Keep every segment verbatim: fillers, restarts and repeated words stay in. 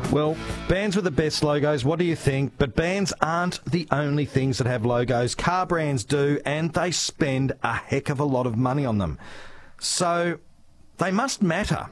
Well, bands with the best logos, what do you think? But bands aren't the only things that have logos. Car brands do, and they spend a heck of a lot of money on them. So they must matter.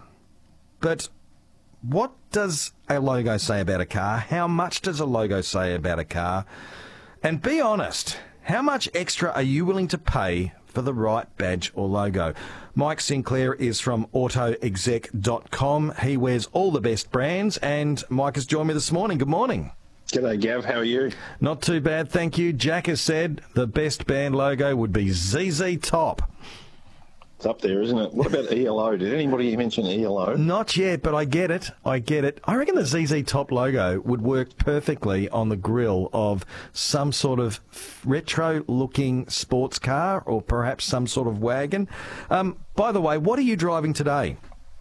But what does a logo say about a car? How much does a logo say about a car? And be honest, how much extra are you willing to pay for the right badge or logo? Mike Sinclair is from auto exec dot com. He wears all the best brands, and Mike has joined me this morning. Good morning. G'day, Gav. How are you? Not too bad, thank you. Jack has said the best band logo would be Z Z Top. It's up there, isn't it? What about E L O? Did anybody mention E L O? Not yet, but I get it. I get it. I reckon the Z Z Top logo would work perfectly on the grille of some sort of retro-looking sports car or perhaps some sort of wagon. Um, by the way, what are you driving today?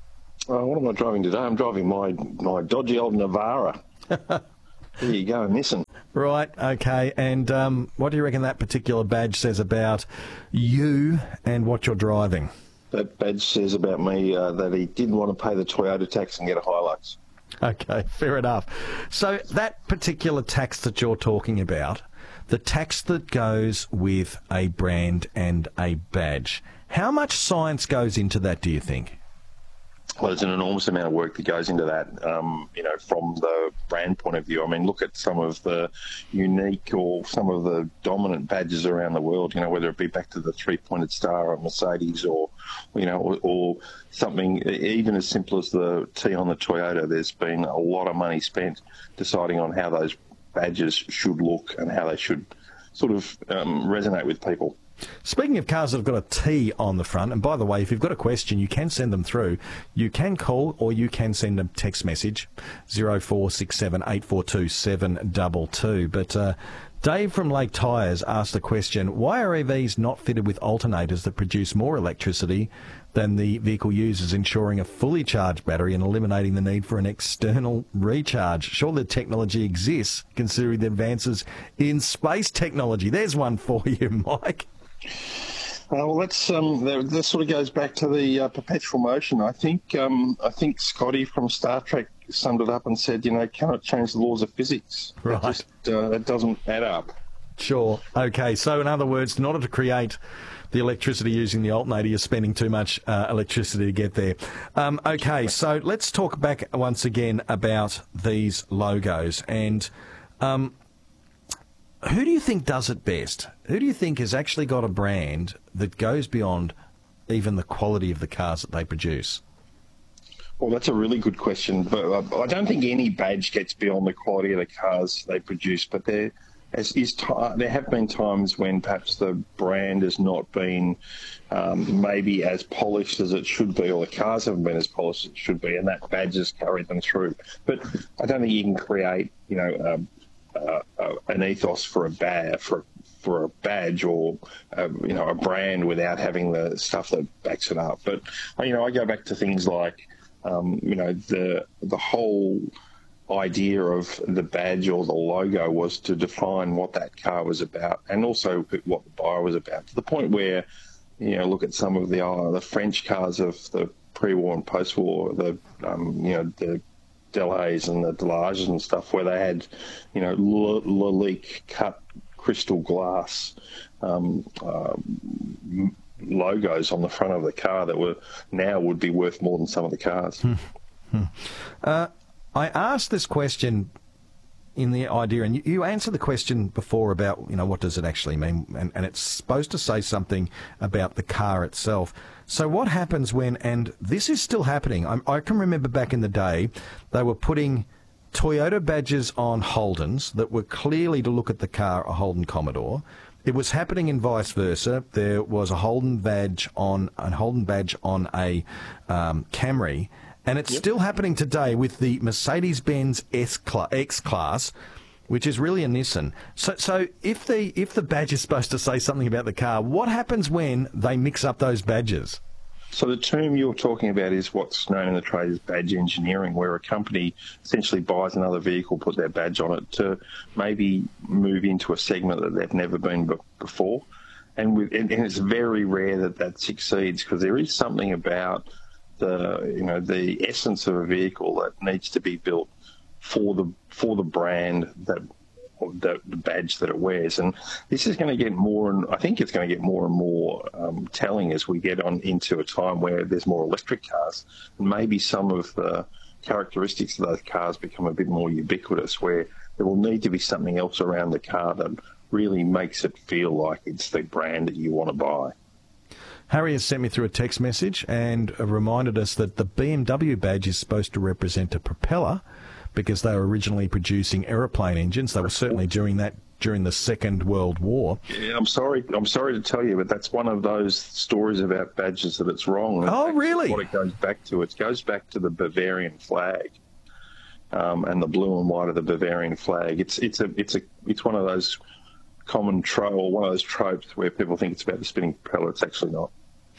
Uh, what am I driving today? I'm driving my, my dodgy old Navara. There you go, missing. Right, okay. And um, what do you reckon that particular badge says about you and what you're driving? That badge says about me uh, that he didn't want to pay the Toyota tax and get a Hilux. Okay, fair enough. So that particular tax that you're talking about, the tax that goes with a brand and a badge, how much science goes into that, do you think? Well, there's an enormous amount of work that goes into that, um, you know, from the brand point of view. I mean, look at some of the unique or some of the dominant badges around the world, you know, whether it be back to the three-pointed star at Mercedes or, you know, or, or something even as simple as the T on the Toyota. There's been a lot of money spent deciding on how those badges should look and how they should sort of um, resonate with people. Speaking of cars that have got a T on the front, and by the way, if you've got a question, you can send them through. You can call or you can send a text message, zero four six seven eight four two seven two two. But uh, Dave from Lake Tyres asked the question, why are E Vs not fitted with alternators that produce more electricity than the vehicle uses, ensuring a fully charged battery and eliminating the need for an external recharge? Surely the technology exists, considering the advances in space technology. There's one for you, Mike. Uh, well, that's um, that, that sort of goes back to the uh, perpetual motion. I think um, I think Scotty from Star Trek summed it up and said, you know, cannot change the laws of physics. Right. That, just, uh, that doesn't add up. Sure. Okay. So, in other words, in order to create the electricity using the alternator, you're spending too much uh, electricity to get there. Um, okay. So let's talk back once again about these logos and. Um, Who do you think does it best? Who do you think has actually got a brand that goes beyond even the quality of the cars that they produce? Well, that's a really good question. But uh, I don't think any badge gets beyond the quality of the cars they produce. But there, as is t- there have been times when perhaps the brand has not been um, maybe as polished as it should be, or the cars haven't been as polished as it should be, and that badge has carried them through. But I don't think you can create, you know, um, Uh, uh, an ethos for a badge, for for a badge or uh, you know a brand without having the stuff that backs it up. But you know, I go back to things like um, you know the the whole idea of the badge or the logo was to define what that car was about, and also what the buyer was about. To the point where you know, look at some of the uh, the French cars of the pre-war and post-war, the um, you know the Delays and the Delages and stuff, where they had, you know, Lalique cut crystal glass um, uh, logos on the front of the car that were now would be worth more than some of the cars. Hmm. Uh, I asked this question in the idea, and you, you answered the question before about, you know, what does it actually mean? And, and it's supposed to say something about the car itself. So what happens when, and this is still happening, I, I can remember back in the day, they were putting Toyota badges on Holdens that were clearly, to look at the car, a Holden Commodore. It was happening in vice versa. There was a Holden badge on, a Holden badge on a um, Camry. And it's yep. still happening today with the Mercedes-Benz X-Class, which is really a Nissan. So, so if the if the badge is supposed to say something about the car, what happens when they mix up those badges? So the term you're talking about is what's known in the trade as badge engineering, where a company essentially buys another vehicle, put their badge on it to maybe move into a segment that they've never been before. And, with, and it's very rare that that succeeds, because there is something about the you know the essence of a vehicle that needs to be built for the for the brand that the, the badge that it wears. And this is going to get more, and I think it's going to get more and more um, telling as we get on into a time where there's more electric cars, and maybe some of the characteristics of those cars become a bit more ubiquitous, where there will need to be something else around the car that really makes it feel like it's the brand that you want to buy. Harry has sent me through a text message and reminded us that the B M W badge is supposed to represent a propeller because they were originally producing aeroplane engines. They were certainly during that during the Second World War. Yeah, I'm sorry. I'm sorry to tell you, but that's one of those stories about badges that it's wrong. And oh, really? What it goes back to, it goes back to the Bavarian flag. Um, and the blue and white of the Bavarian flag. It's it's a it's a it's one of those common trope, one of those tropes where people think it's about the spinning propeller. It's actually not.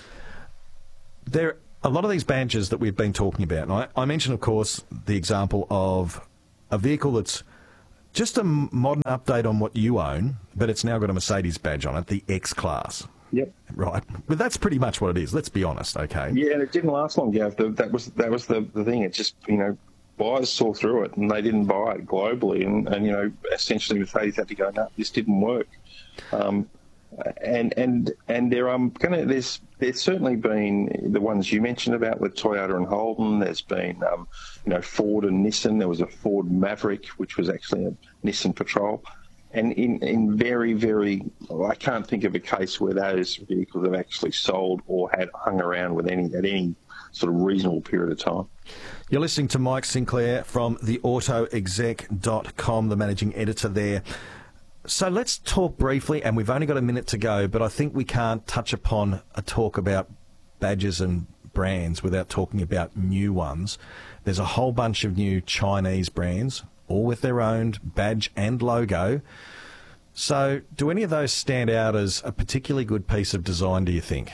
There, a lot of these badges that we've been talking about, and I, I mentioned, of course, the example of a vehicle that's just a modern update on what you own, but it's now got a Mercedes badge on it, the X-Class. Yep. Right. But that's pretty much what it is. Let's be honest, okay? Yeah, and it didn't last long, Gav. That was that was the, the thing. It just, you know, buyers saw through it and they didn't buy it globally. And, and you know, essentially Mercedes had to go, no, this didn't work. Um, and and and there um gonna there's there's certainly been the ones you mentioned about with Toyota and Holden. There's been um, you know, Ford and Nissan. There was a Ford Maverick, which was actually a Nissan Patrol. And in, in very, very, I can't think of a case where those vehicles have actually sold or had hung around with any at any sort of reasonable period of time. You're listening to Mike Sinclair from the auto exec dot com, the managing editor there. So let's talk briefly, and we've only got a minute to go, but I think we can't touch upon a talk about badges and brands without talking about new ones. There's a whole bunch of new Chinese brands, all with their own badge and logo. So do any of those stand out as a particularly good piece of design, do you think?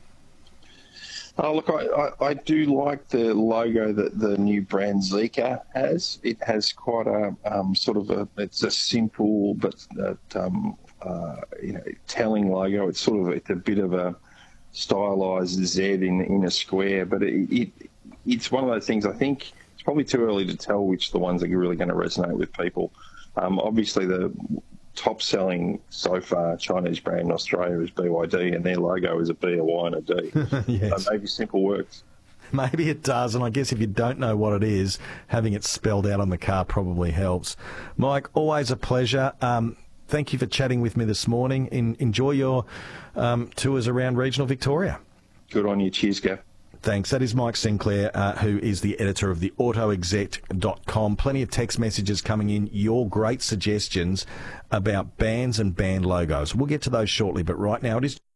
Oh, look, I, I, I do like the logo that the new brand Zeekr has. It has quite a um, sort of a, it's a simple but uh, um, uh, you know, telling logo. It's sort of, it's a bit of a stylized Z in, in a square, but it, it it's one of those things. I think it's probably too early to tell which the ones are really going to resonate with people. Um, obviously, the top-selling so far Chinese brand in Australia is B Y D, and their logo is a B, a Y, and a D. Yes. So maybe simple works. Maybe it does, and I guess if you don't know what it is, having it spelled out on the car probably helps. Mike, always a pleasure. Um, thank you for chatting with me this morning. In, enjoy your um, tours around regional Victoria. Good on you. Cheers, Gav. Thanks. That is Mike Sinclair, uh, who is the editor of the auto exec dot com. Plenty of text messages coming in, your great suggestions about bands and band logos. We'll get to those shortly, but right now it is